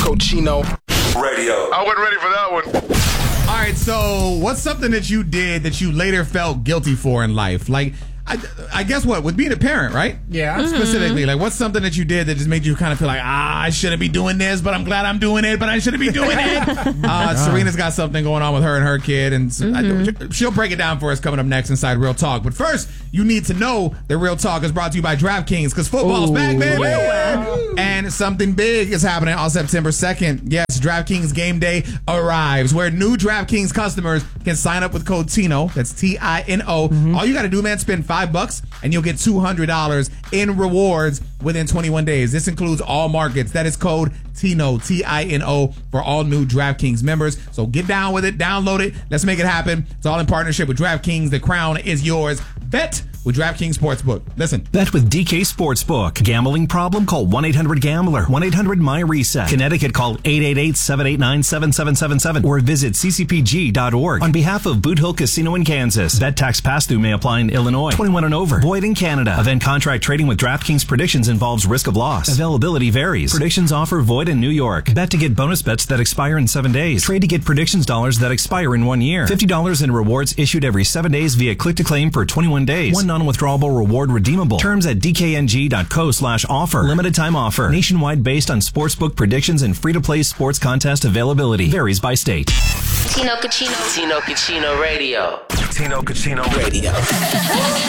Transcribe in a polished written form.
Cochino Radio. I wasn't ready for that one. All right, so what's something that you did that you later felt guilty for in life? Like, I guess what? With being a parent, right? Yeah. Specifically, like, what's something that you did that just made you kind of feel like, I shouldn't be doing this, but I'm glad I'm doing it, but I shouldn't be doing it? Serena's got something going on with her and her kid, and she'll break it down for us coming up next inside Real Talk. But first, you need to know that Real Talk is brought to you by DraftKings, because football's back, baby! And something big is happening on September 2nd. Yes, DraftKings Game Day arrives, where new DraftKings customers can sign up with code TINO, that's TINO. All you got to do, man, spend $5 and you'll get $200 in rewards within 21 days. This includes all markets. That is code TINO, TINO, for all new DraftKings members. So get down with it, download it, let's make it happen. It's all in partnership with DraftKings. The crown is yours. Bet with DraftKings Sportsbook. Listen. Bet with DK Sportsbook. Gambling problem? Call 1-800-GAMBLER. 1-800-MY-RESET. Connecticut, call 888-789-7777 or visit ccpg.org. On behalf of Boot Hill Casino in Kansas, bet tax pass-through may apply in Illinois. 21 and over. Void in Canada. Event contract trading with DraftKings Predictions involves risk of loss. Availability varies. Predictions offer void in New York. Bet to get bonus bets that expire in 7 days. Trade to get predictions dollars that expire in 1 year. $50 in rewards issued every 7 days via click-to-claim for 21 days. One non-withdrawable reward redeemable. Terms at dkng.co/offer. Limited time offer. Nationwide based on sportsbook predictions and free-to-play sports contest availability. Varies by state. Tino Cochino. Tino Cochino Radio. Tino Cochino Radio.